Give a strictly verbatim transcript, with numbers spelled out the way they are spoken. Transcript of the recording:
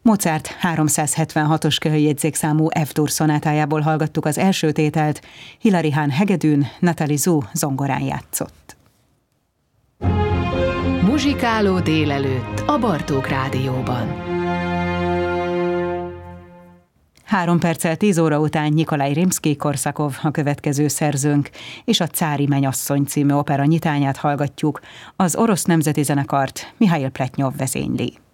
Mozart háromszázhetvenhatos köhöjjegyzékszámú F-dur szonátájából hallgattuk az első tételt, Hilary Hahn hegedűn, Nathalie Zu zongorán játszott. Muzsikáló délelőtt a Bartók Rádióban. Három perccel tíz óra után Nyikolaj Rimszkij-Korsakov a következő szerzőnk, és a Cári mennyasszony című opera nyitányát hallgatjuk, az Orosz Nemzeti Zenekart Mihail Pletnyov vezényli.